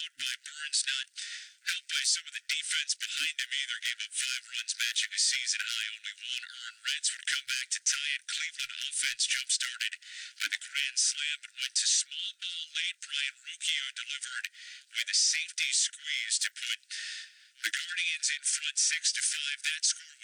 by Burns, not helped by some of the defense behind him either. Gave up 5 runs, matching a season high. Only 1 earned. Reds would come back to tie it. Cleveland offense jump-started by the grand slam, but went to small ball late. Brian Rocchio delivered with a safety squeeze to put the Guardians in front 6-5. That score